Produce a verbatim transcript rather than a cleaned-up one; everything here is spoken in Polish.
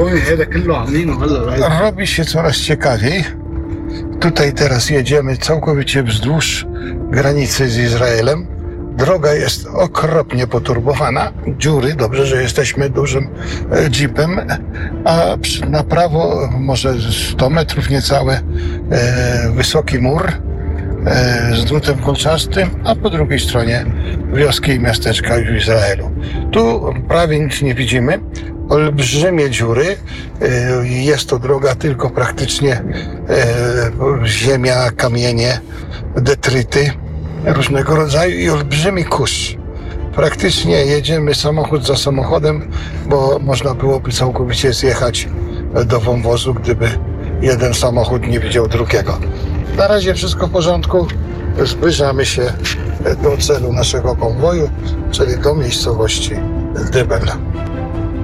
Robi się coraz ciekawiej. Tutaj teraz jedziemy całkowicie wzdłuż granicy z Izraelem. Droga jest okropnie poturbowana. Dziury, dobrze, że jesteśmy dużym jeepem, a na prawo może sto metrów niecałe e, wysoki mur e, z drutem kolczastym, a po drugiej stronie wioski i miasteczka w Izraelu. Tu prawie nic nie widzimy. Olbrzymie dziury. E, jest to droga tylko praktycznie e, ziemia, kamienie, detryty różnego rodzaju i olbrzymi kurz. Praktycznie jedziemy samochód za samochodem, bo można byłoby całkowicie zjechać do wąwozu, gdyby jeden samochód nie widział drugiego. Na razie wszystko w porządku. Zbliżamy się do celu naszego konwoju, czyli do miejscowości Dybel.